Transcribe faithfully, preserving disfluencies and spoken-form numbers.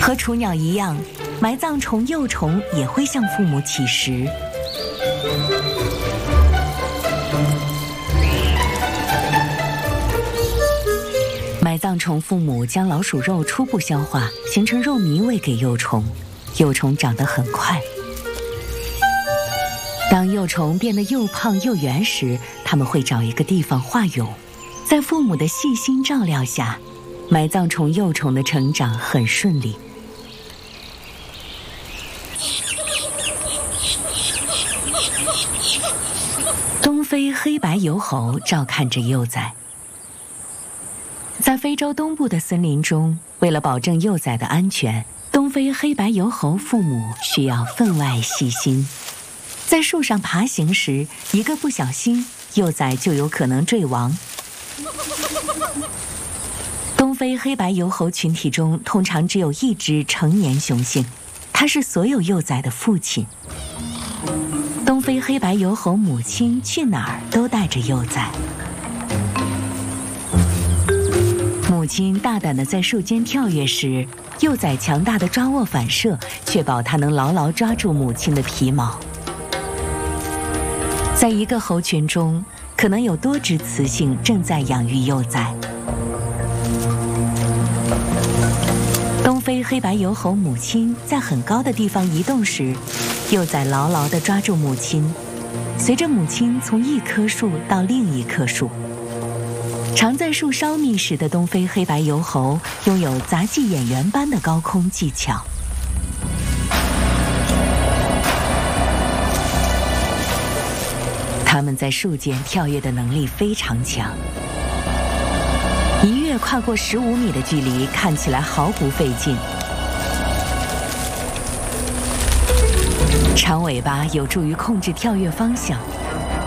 和雏鸟一样，埋葬虫幼虫也会向父母乞食。埋葬虫父母将老鼠肉初步消化，形成肉糜喂给幼虫，幼虫长得很快。当幼虫变得又胖又圆时，它们会找一个地方化蛹，在父母的细心照料下，埋葬虫幼虫的成长很顺利。东非黑白疣猴照看着幼崽。在非洲东部的森林中，为了保证幼崽的安全，东非黑白疣猴父母需要分外细心。在树上爬行时，一个不小心，幼崽就有可能坠亡。东非黑白疣猴群体中，通常只有一只成年雄性，它是所有幼崽的父亲。东非黑白疣猴母亲去哪儿都带着幼崽。母亲大胆地在树间跳跃时，幼崽强大的抓握反射确保它能牢牢抓住母亲的皮毛。在一个猴群中，可能有多只雌性正在养育幼崽。东非黑白疣猴母亲在很高的地方移动时，幼崽牢牢地抓住母亲，随着母亲从一棵树到另一棵树。常在树梢觅食的东非黑白疣猴拥有杂技演员般的高空技巧。它们在树间跳跃的能力非常强，一跃跨过十五米的距离看起来毫不费劲。长尾巴有助于控制跳跃方向，